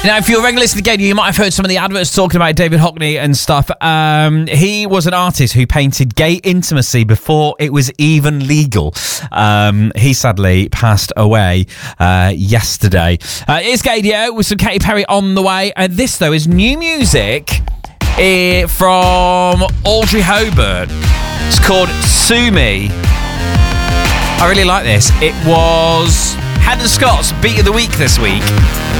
Now, if you're a regular listener to the game, you might have heard some of the adverts talking about David Hockney and stuff. He was an artist who painted gay intimacy before it was even legal. He sadly passed away yesterday. It's Gaydio with some Katy Perry on the way. This, though, is new music from Audrey Hepburn. It's called Sue Me. I really like this. It was Hannah Scott's Beat of the Week this week.